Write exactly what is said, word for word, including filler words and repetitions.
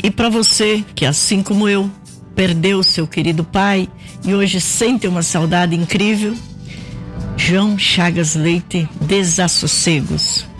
E para você que, assim como eu, perdeu seu querido pai e hoje sente uma saudade incrível, João Chagas Leite, Desassossegos.